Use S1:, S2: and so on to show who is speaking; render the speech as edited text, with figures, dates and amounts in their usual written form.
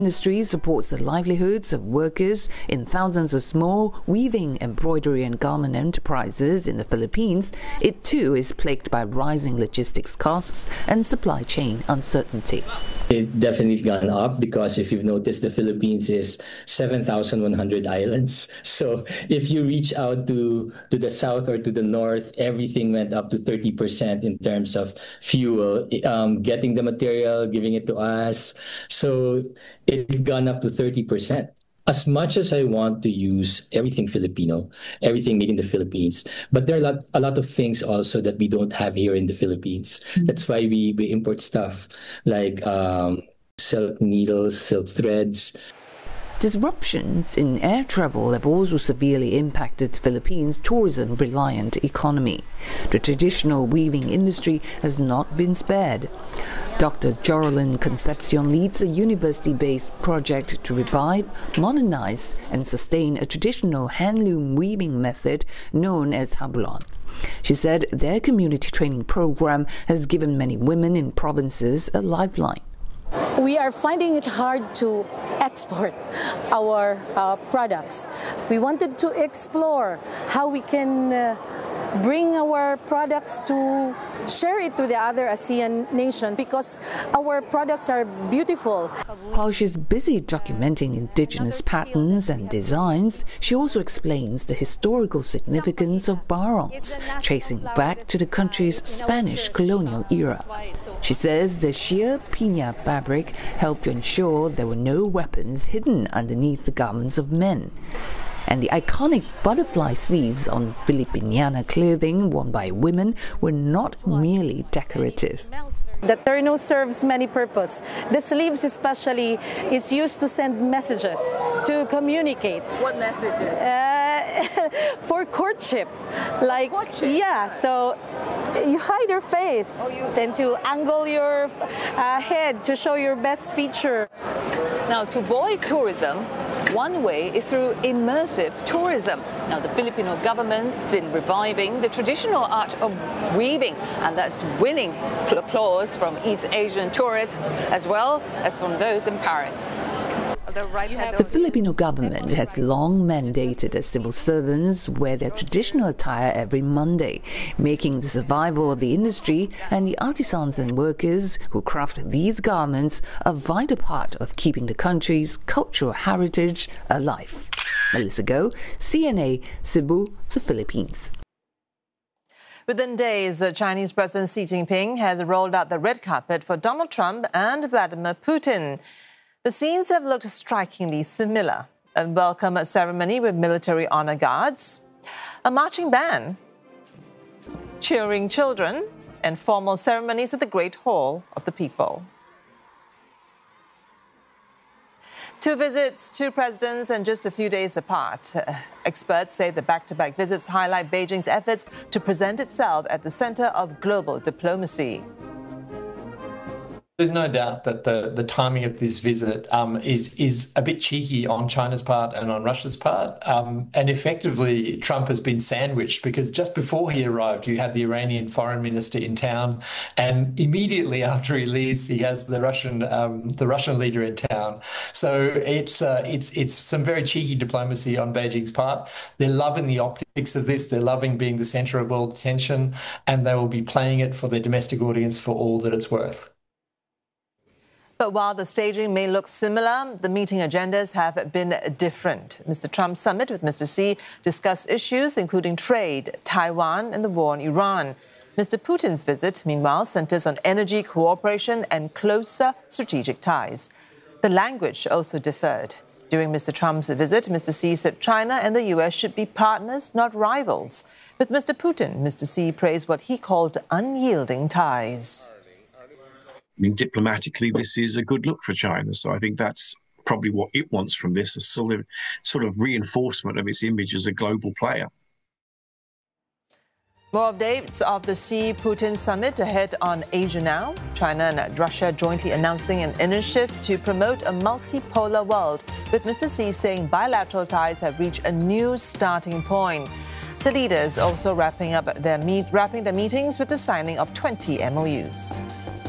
S1: industry supports the livelihoods of workers in thousands of small weaving, embroidery and garment enterprises in the Philippines, it too is plagued by rising logistics costs and supply chain uncertainty.
S2: It definitely gone up because if you've noticed, the Philippines is 7,100 islands. So if you reach out to the south or to the north, everything went up to 30% in terms of fuel, getting the material, giving it to us. So it gone up to 30%. As much as I want to use everything Filipino, everything made in the Philippines, but there are a lot of things also that we don't have here in the Philippines. That's why we import stuff like silk needles, silk threads.
S1: Disruptions in air travel have also severely impacted the Philippines' tourism-reliant economy. The traditional weaving industry has not been spared. Dr. Joralyn Concepcion leads a university-based project to revive, modernize and sustain a traditional handloom weaving method known as Habulan. She said their community training program has given many women in provinces a lifeline.
S3: We are finding it hard to export our products. We wanted to explore how we can bring our products to share it to the other ASEAN nations because our products are beautiful.
S1: While she's busy documenting indigenous patterns and designs, she also explains the historical significance of barongs, tracing back to the country's Spanish colonial era. She says the sheer piña fabric helped to ensure there were no weapons hidden underneath the garments of men. And the iconic butterfly sleeves on Filipiniana clothing worn by women were not merely decorative.
S3: The terno serves many purposes. The sleeves especially is used to send messages, to communicate.
S1: What messages?
S3: For courtship. Like, courtship? Yeah, so you hide your face and to angle your head to show your best feature.
S1: Now, to buoy tourism, one way is through immersive tourism. Now, the Filipino government's been reviving the traditional art of weaving, and that's winning applause from East Asian tourists as well as from those in Paris. The Filipino government has long mandated that civil servants wear their traditional attire every Monday, making the survival of the industry and the artisans and workers who craft these garments a vital part of keeping the country's cultural heritage alive. Melissa Go, CNA, Cebu, the Philippines.
S4: Within days, Chinese President Xi Jinping has rolled out the red carpet for Donald Trump and Vladimir Putin. The scenes have looked strikingly similar. A welcome ceremony with military honor guards, a marching band, cheering children, and formal ceremonies at the Great Hall of the People. Two visits, two presidents, and just a few days apart. Experts say the back-to-back visits highlight Beijing's efforts to present itself at the center of global diplomacy.
S5: There's no doubt that the timing of this visit is a bit cheeky on China's part and on Russia's part. And effectively, Trump has been sandwiched because just before he arrived, you had the Iranian foreign minister in town, and immediately after he leaves, he has the Russian leader in town. So it's some very cheeky diplomacy on Beijing's part. They're loving the optics of this. They're loving being the center of world attention, and they will be playing it for their domestic audience for all that it's worth.
S4: But while the staging may look similar, the meeting agendas have been different. Mr. Trump's summit with Mr. Xi discussed issues including trade, Taiwan, and the war in Iran. Mr. Putin's visit, meanwhile, centers on energy cooperation and closer strategic ties. The language also differed. During Mr. Trump's visit, Mr. Xi said China and the U.S. should be partners, not rivals. With Mr. Putin, Mr. Xi praised what he called unyielding ties.
S6: I mean, diplomatically, this is a good look for China. So I think that's probably what it wants from this, a sort of reinforcement of its image as a global player.
S4: More updates of the Xi-Putin summit ahead on Asia Now. China and Russia jointly announcing an initiative to promote a multipolar world, with Mr. Xi saying bilateral ties have reached a new starting point. The leaders also wrapping their meetings with the signing of 20 MOUs.